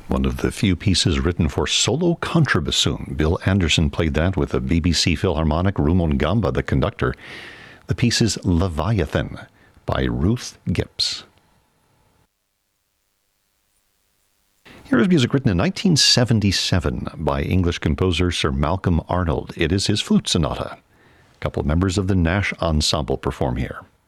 One of the few pieces written for solo contrabassoon. Bill Anderson played that with the BBC Philharmonic, Rumon Gamba, the conductor. The piece is Leviathan by Ruth Gibbs. Here is music written in 1977 by English composer Sir Malcolm Arnold. It is his flute sonata. A couple of members of the Nash Ensemble perform here.